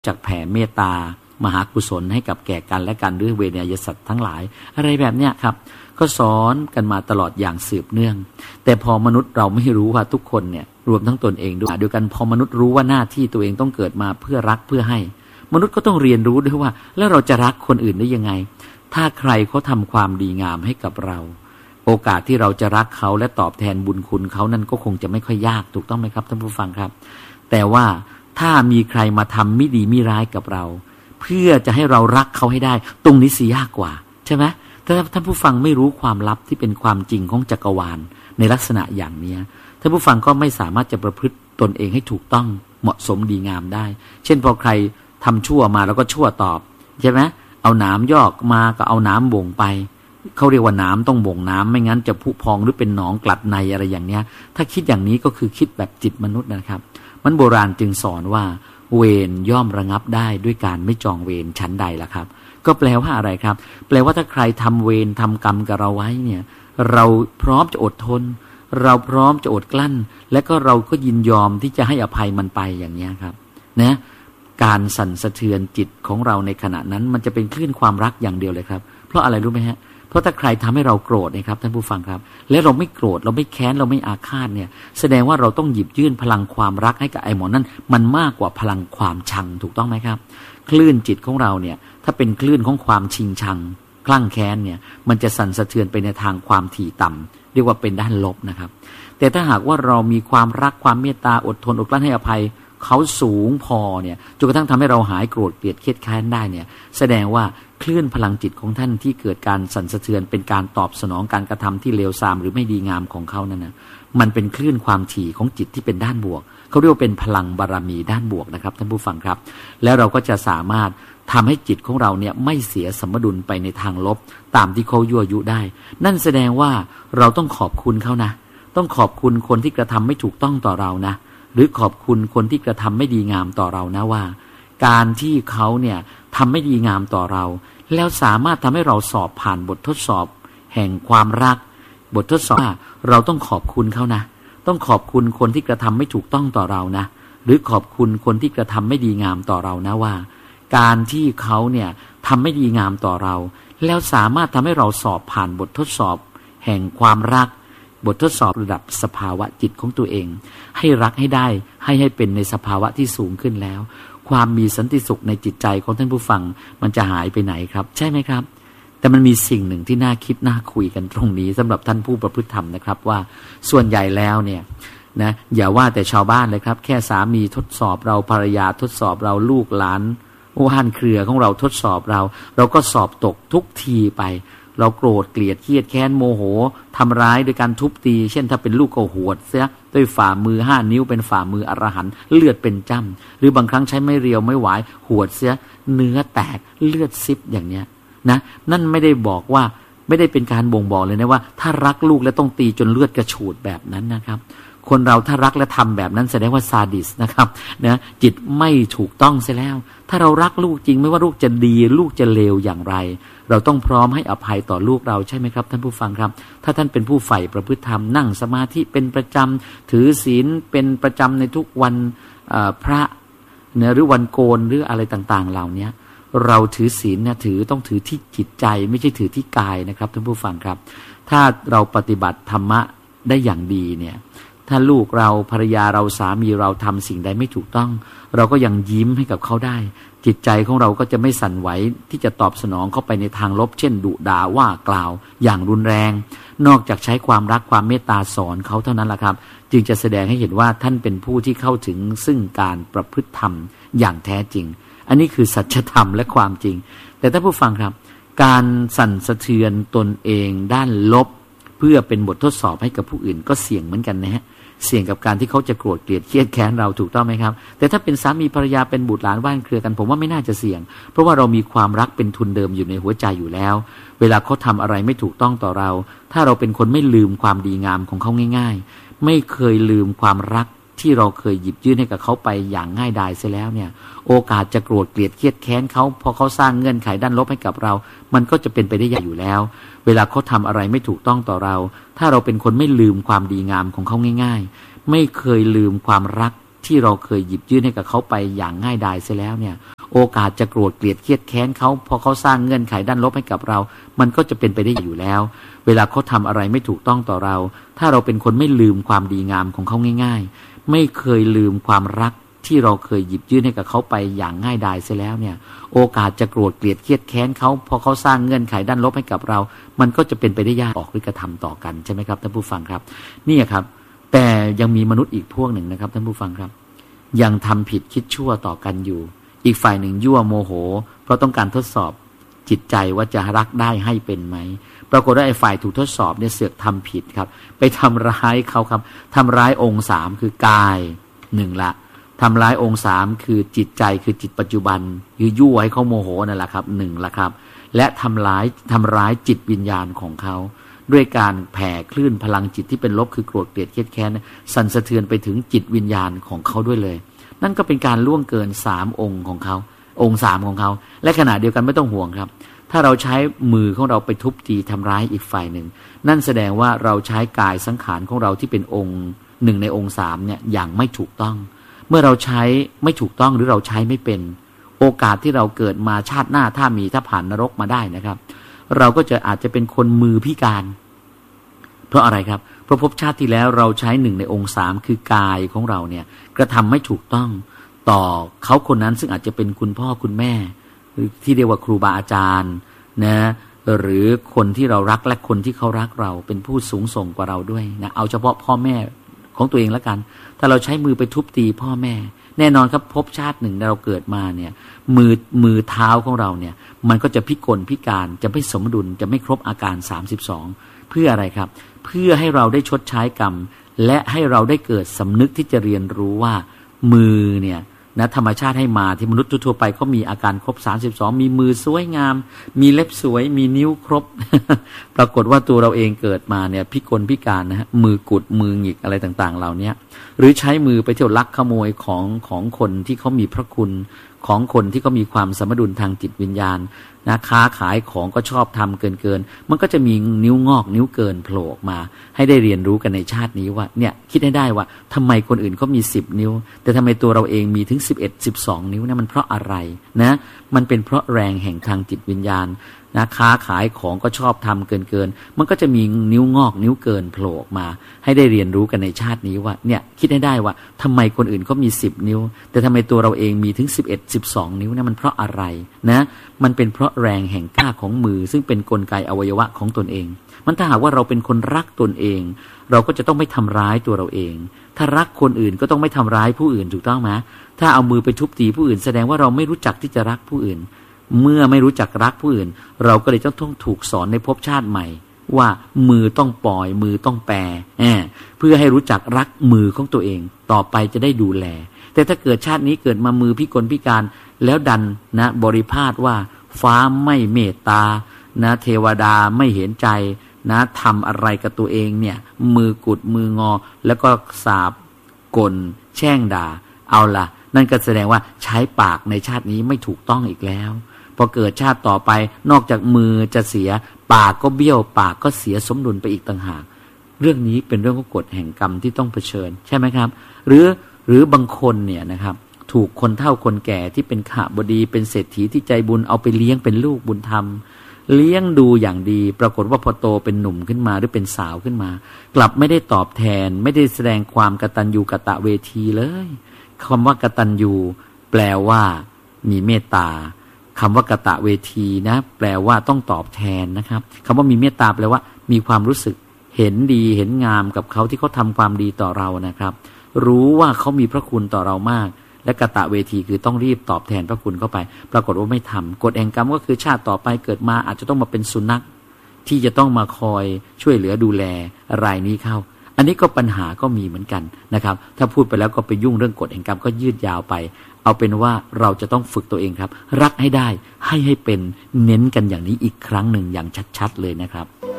จากแผ่เมตตามหากุศลให้กับแก่กันและกันด้วยเวนยสัตว์ทั้งหลายอะไรแบบเนี้ยครับก็สอนกันมาตลอดอย่างสืบเนื่องแต่พอมนุษย์เราไม่รู้ว่าทุกคนเนี่ยรวมทั้งตนเองด้วยกันพอมนุษย์รู้ว่าหน้าที่ตัวเองต้องเกิดมาเพื่อรักเพื่อให้มนุษย์ก็ต้องเรียนรู้ด้วยว่าแล้วเราจะรักคนอื่นได้ยังไงถ้าใครเขาทำความดีงามให้กับเราโอกาสที่เราจะรักเขาและตอบแทนบุญคุณเขานั้นก็คงจะไม่ค่อยยากถูกต้องไหมครับท่านผู้ฟังครับแต่ว่าถ้ามีใครมาทำไม่ดีไม่ร้ายกับเราเพื่อจะให้เรารักเขาให้ได้ตรงนี้สิยากกว่าใช่ไหมถ้าท่านผู้ฟังไม่รู้ความลับที่เป็นความจริงของจักรวาลในลักษณะอย่างนี้ท่านผู้ฟังก็ไม่สามารถจะประพฤติตนเองให้ถูกต้องเหมาะสมดีงามได้เช่นพอใครทำชั่วมาแล้วก็ชั่วตอบใช่ไหมเอาน้ำยอกมาก็เอาน้ำบ่งไปเขาเรียกว่าน้ำต้องบ่งน้ำไม่งั้นจะผุพองหรือเป็นหนองกลัดในอะไรอย่างเนี้ยถ้าคิดอย่างนี้ก็คือคิดแบบจิตมนุษย์นะครับมันโบราณจึงสอนว่าเวรย่อมระงับได้ด้วยการไม่จองเวรชั้นใดล่ะครับก็แปลว่าอะไรครับแปลว่าถ้าใครทำเวรทำกรรมกับเราไว้เนี่ยเราพร้อมจะอดทนเราพร้อมจะอดกลั้นและก็เราก็ยินยอมที่จะให้อภัยมันไปอย่างนี้ครับนะการสั่นสะเทือนจิตของเราในขณะนั้นมันจะเป็นคลื่นความรักอย่างเดียวเลยครับเพราะอะไรรู้ไหมฮะเพราะถ้าใครทำให้เราโกรธนะครับท่านผู้ฟังครับและเราไม่โกรธเราไม่แค้นเราไม่อาฆาตเนี่ยแสดงว่าเราต้องหยิบยื่นพลังความรักให้กับไอ้หมอนั่นมันมากกว่าพลังความชังถูกต้องไหมครับคลื่นจิตของเราเนี่ยถ้าเป็นคลื่นของความชิงชังคลั่งแค้นเนี่ยมันจะสั่นสะเทือนไปในทางความถี่ต่ำเรียกว่าเป็นด้านลบนะครับแต่ถ้าหากว่าเรามีความรักความเมตตาอดทนอดกลั้นให้อภัยเขาสูงพอเนี่ยจนกระทั่งทำให้เราหายโกรธเกลียดเครียดแค้นได้เนี่ยแสดงว่าคลื่นพลังจิตของท่านที่เกิดการสั่นสะเทือนเป็นการตอบสนองการกระทำที่เลวทรามหรือไม่ดีงามของเขานั่นนะมันเป็นคลื่นความถี่ของจิตที่เป็นด้านบวกเขาเรียกว่าเป็นพลังบารมีด้านบวกนะครับท่านผู้ฟังครับแล้วเราก็จะสามารถทำให้จิตของเราเนี่ยไม่เสียสมดุลไปในทางลบตามที่เขายั่วยุได้นั่นแสดงว่าเราต้องขอบคุณเขานะต้องขอบคุณคนที่กระทำไม่ถูกต้องต่อเรานะหรือขอบคุณคนที่กระทำไม่ดีงามต่อเรานะว่าการที่เขาเนี่ยทำไม่ดีงามต่อเราแล้วสามารถทำให้เราสอบผ่านบททดสอบแห่งความรักบททดสอบเราต้องขอบคุณเขานะต้องขอบคุณคนที่กระทำไม่ถูกต้องต่อเรานะหรือขอบคุณคนที่กระทำไม่ดีงามต่อเรานะว่าการที่เขาเนี่ยทำไม่ดีงามต่อเราแล้วสามารถทำให้เราสอบผ่านบททดสอบแห่งความรักบททดสอบระดับสภาวะจิตของตัวเองให้รักให้ได้ให้เป็นในสภาวะที่สูงขึ้นแล้วความมีสันติสุขในจิตใจของท่านผู้ฟังมันจะหายไปไหนครับใช่ไหมครับแต่มันมีสิ่งหนึ่งที่น่าคิดน่าคุยกันตรงนี้สำหรับท่านผู้ประพฤติธรรมนะครับว่าส่วนใหญ่แล้วเนี่ยนะอย่าว่าแต่ชาวบ้านเลยครับแค่สามีทดสอบเราภรรยาทดสอบเราลูกหลานว่านเครือของเราทดสอบเราก็สอบตกทุกทีไปเราโกรธเกลียดเครียดแค้นโมโหทำร้ายโดยการทุบตีเช่นถ้าเป็นลูกก็หวดเสียด้วยฝ่ามือ5 นิ้วเป็นฝ่ามืออรหันต์เลือดเป็นจ้ำหรือบางครั้งใช้ไม้เรียวไม้หวายหวดเสียเนื้อแตกเลือดซิบอย่างเนี้ยนะนั่นไม่ได้บอกว่าไม่ได้เป็นการบ่งบอกเลยนะว่าถ้ารักลูกแล้วต้องตีจนเลือดกระฉูดแบบนั้นนะครับคนเราถ้ารักและทำแบบนั้นแสดงว่าซาดิสนะครับนะจิตไม่ถูกต้องเสียแล้วถ้าเรารักลูกจริงไม่ว่าลูกจะดีลูกจะเลวอย่างไรเราต้องพร้อมให้อภัยต่อลูกเราใช่ไหมครับท่านผู้ฟังครับถ้าท่านเป็นผู้ใฝ่ประพฤติธรรมนั่งสมาธิเป็นประจำถือศีลเป็นประจำในทุกวันพระเนี่ยหรือวันโกนหรืออะไรต่างๆเหล่านี้เราถือศีลเนี่ยต้องถือที่จิตใจไม่ใช่ถือที่กายนะครับท่านผู้ฟังครับถ้าเราปฏิบัติธรรมะได้อย่างดีเนี่ยถ้าลูกเราภรรยาเราสามีเราทำสิ่งใดไม่ถูกต้องเราก็ยังยิ้มให้กับเขาได้จิตใจของเราก็จะไม่สั่นไหวที่จะตอบสนองเข้าไปในทางลบเช่นดุด่าว่ากล่าวอย่างรุนแรงนอกจากใช้ความรักความเมตตาสอนเขาเท่านั้นแหละครับจึงจะแสดงให้เห็นว่าท่านเป็นผู้ที่เข้าถึงซึ่งการประพฤติธรรมอย่างแท้จริงอันนี้คือสัจธรรมและความจริงแต่ท่านผู้ฟังครับการสั่นสะเทือนตนเองด้านลบเพื่อเป็นบททดสอบให้กับผู้อื่นก็เสี่ยงเหมือนกันนะฮะเสี่ยงกับการที่เขาจะโกรธเกลียดเครียดแค้นเราถูกต้องไหมครับแต่ถ้าเป็นสามีภรรยาเป็นบุตรหลานว่านเครือกันผมว่าไม่น่าจะเสี่ยงเพราะว่าเรามีความรักเป็นทุนเดิมอยู่ในหัวใจอยู่แล้วเวลาเขาทำอะไรไม่ถูกต้องต่อเราถ้าเราเป็นคนไม่ลืมความดีงามของเขาง่ายๆไม่เคยลืมความรักที่เราเคยหยิบยื่นให้กับเขาไปอย่างง่ายดายเสียแล้วเนี่ยโอกาสจะโกรธเกลียดเครียดแค้นเขาพอเขาสร้างเงื่อนไขด้านลบให้กับเรามันก็จะเป็นไปได้ยากอยู่แล้วเวลาเขาทำอะไรไม่ถูกต้องต่อเราถ้าเราเป็นคนไม่ลืมความดีงามของเขาง่ายๆไม่เคยลืมความรักที่เราเคยหยิบยื่นให้กับเขาไปอย่างง่ายดายเสียแล้วเนี่ยโอกาสจะโกรธเกลียดเครียดแค้นเขาพอเขาสร้างเงื่อนไขด้านลบให้กับเรามันก็จะเป็นไปได้อยู่แล้วเวลาเขาทำอะไรไม่ถูกต้องต่อเราถ้าเราเป็นคนไม่ลืมความดีงามของเขาง่ายๆไม่เคยลืมความรักที่เราเคยหยิบยื่นให้กับเขาไปอย่างง่ายดายเสียแล้วเนี่ยโอกาสจะโกรธเกลียดเครียดแค้นเขาพอเขาสร้างเงื่อนไขด้านลบให้กับเรามันก็จะเป็นไปได้ยากออกหรือกระทำต่อกันใช่ไหมครับท่านผู้ฟังครับนี่ครับแต่ยังมีมนุษย์อีกพวกหนึ่งนะครับท่านผู้ฟังครับยังทำผิดคิดชั่วต่อกันอยู่อีกฝ่ายหนึ่งยั่วโมโหเพราะต้องการทดสอบจิตใจว่าจะรักได้ให้เป็นไหมปรากฏว่าไอ้ฝ่ายถูกทดสอบเนี่ยเสือกทำผิดครับไปทำร้ายเขาครับทำร้ายองค์สามคือกายหนึ่งละทำร้ายองค์สามคือจิตใจคือจิตปัจจุบันคือยั่วให้เขาโมโหนั่นแหละครับหนึ่งละครับและทำร้ายจิตวิญญาณของเขาด้วยการแผ่คลื่นพลังจิตที่เป็นลบคือโกรธเกลียดเครียดแค้นสั่นสะเทือนไปถึงจิตวิญญาณของเขาด้วยเลยนั่นก็เป็นการล่วงเกิน3องค์ของเขาองค์3ของเขาและขณะเดียวกันไม่ต้องห่วงครับถ้าเราใช้มือของเราไปทุบตีทำร้ายอีกฝ่ายหนึ่งนั่นแสดงว่าเราใช้กายสังขารของเราที่เป็นองค์หนึ่งในองค์3เนี่ยอย่างไม่ถูกต้องเมื่อเราใช้ไม่ถูกต้องหรือเราใช้ไม่เป็นโอกาสที่เราเกิดมาชาติหน้าถ้าผ่านนรกมาได้นะครับเราก็จะอาจจะเป็นคนมือพิการเพราะอะไรครับเพราะภพชาติที่แล้วเราใช้1ในองค์3คือกายของเราเนี่ยกระทำไม่ถูกต้องต่อเขาคนนั้นซึ่งอาจจะเป็นคุณพ่อคุณแม่หรือที่เรียกว่าครูบาอาจารย์นะหรือคนที่เรารักและคนที่เขารักเราเป็นผู้สูงส่งกว่าเราด้วยนะเอาเฉพาะพ่อแม่ของตัวเองแล้วกันถ้าเราใช้มือไปทุบตีพ่อแม่แน่นอนครับภพชาติหนึ่งเราเกิดมาเนี่ยมือเท้าของเราเนี่ยมันก็จะพิกลพิการจะไม่สมดุลจะไม่ครบอาการ32เพื่ออะไรครับเพื่อให้เราได้ชดใช้กรรมและให้เราได้เกิดสำนึกที่จะเรียนรู้ว่ามือเนี่ยนะธรรมชาติให้มาที่มนุษย์ทั่วไปเขามีอาการครบ32มีมือสวยงามมีเล็บสวยมีนิ้วครบ ปรากฏว่าตัวเราเองเกิดมาเนี่ยพิกลพิการนะฮะมือกุดมือหงิกอะไรต่างๆเหล่านี้หรือใช้มือไปเที่ยวลักขโมยของคนที่เขามีพระคุณของคนที่เขามีความสมดุลทางจิตวิญญาณนะค้าขายของก็ชอบทำเกินมันก็จะมีนิ้วงอกนิ้วเกินโผล่ออกมาให้ได้เรียนรู้กันในชาตินี้ว่าเนี่ยคิดให้ได้ว่าทำไมคนอื่นเขามี10นิ้วแต่ทำไมตัวเราเองมีถึง11 12นิ้วเนี่ยมันเพราะอะไรนะมันเป็นเพราะแรงแห่งทางจิตวิญญาณนะค้าขายของก็ชอบทำเกินมันก็จะมีนิ้วงอกนิ้วเกินโผล่ออกมาให้ได้เรียนรู้กันในชาตินี้ว่าเนี่ยคิดให้ได้ว่าทำไมคนอื่นเขามี10นิ้วแต่ทำไมตัวเราเองมีถึง11 12นิ้วเนี่ยมันเพราะอะไรนะมันเป็นเพราะแรงแห่งกล้าของมือซึ่งเป็นกลไกอวัยวะของตนเองมันถ้าหากว่าเราเป็นคนรักตนเองเราก็จะต้องไม่ทำร้ายตัวเราเองถ้ารักคนอื่นก็ต้องไม่ทำร้ายผู้อื่นถูกต้องไหมถ้าเอามือไปทุบตีผู้อื่นแสดงว่าเราไม่รู้จักที่จะรักผู้อื่นเมื่อไม่รู้จักรักผู้อื่นเราก็เลยต้องถูกสอนในภพชาติใหม่ว่ามือต้องปล่อยมือต้องแปรเพื่อให้รู้จักรักมือของตัวเองต่อไปจะได้ดูแลแต่ถ้าเกิดชาตินี้เกิดมามือพิกลพิการแล้วดันนะบริพาทว่าฟ้าไม่เมตตานะเทวดาไม่เห็นใจนะทำอะไรกับตัวเองเนี่ยมือกุดมืองอแล้วก็สาบกลแช่งด่าเอาล่ะนั่นก็แสดงว่าใช้ปากในชาตินี้ไม่ถูกต้องอีกแล้วพอเกิดชาติต่อไปนอกจากมือจะเสียปากก็เบี้ยวปากก็เสียสมดุลไปอีกต่างหากเรื่องนี้เป็นเรื่องของกฎแห่งกรรมที่ต้องเผชิญใช่ไหมครับหรือบางคนเนี่ยนะครับถูกคนเฒ่าคนแก่ที่เป็นข้าบดีเป็นเศรษฐีที่ใจบุญเอาไปเลี้ยงเป็นลูกบุญธรรมเลี้ยงดูอย่างดีปรากฏว่าพอโตเป็นหนุ่มขึ้นมาหรือเป็นสาวขึ้นมากลับไม่ได้ตอบแทนไม่ได้แสดงความกตัญญูกตเวทีเลยคำว่ากตัญญูแปลว่ามีเมตตาคำว่ากตเวทีนะแปลว่าต้องตอบแทนนะครับคำว่ามีเมตตาแปลว่ามีความรู้สึกเห็นดีเห็นงามกับเขาที่เขาทำความดีต่อเรานะครับรู้ว่าเขามีพระคุณต่อเรามากและกตเวทีคือต้องรีบตอบแทนพระคุณเข้าไปปรากฏว่าไม่ทำกฎแห่งกรรมก็คือชาติต่อไปเกิดมาอาจจะต้องมาเป็นสุนัขที่จะต้องมาคอยช่วยเหลือดูแลรายนี้เข้าอันนี้ก็ปัญหาก็มีเหมือนกันนะครับถ้าพูดไปแล้วก็ไปยุ่งเรื่องกฎแห่งกรรมก็ยืดยาวไปเอาเป็นว่าเราจะต้องฝึกตัวเองครับรักให้ได้ให้เป็นเน้นกันอย่างนี้อีกครั้งหนึ่งอย่างชัดๆเลยนะครับ